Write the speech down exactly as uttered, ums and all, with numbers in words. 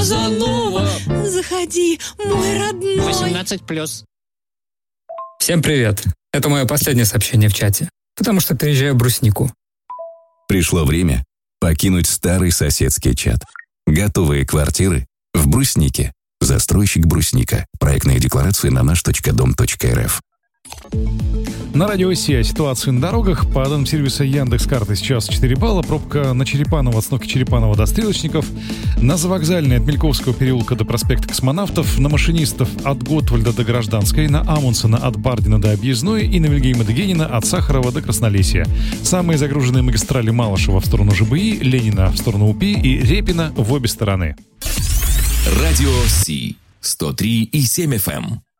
Казанова. Заходи, мой родной. восемнадцать плюс. Всем привет. Это мое последнее сообщение в чате, потому что переезжаю в Бруснику. Пришло время покинуть старый соседский чат. Готовые квартиры в Бруснике. Застройщик Брусника. Проектная декларация на наш точка дом точка эр эф. На радио Си о ситуации на дорогах. По данным сервиса Яндекс.Карты сейчас четыре балла. Пробка на Черепаново, от остановки Черепаново до Стрелочников. На Завокзальной от Мельковского переулка до проспекта Космонавтов. На Машинистов от Готвальда до Гражданской. На Амундсена от Бардина до Объездной. И на Вильгельма Дегенина от Сахарова до Краснолесья. Самые загруженные магистрали: Малышева в сторону ЖБИ, Ленина в сторону УПИ и Репина в обе стороны. Радио Си сто три и семь эф эм.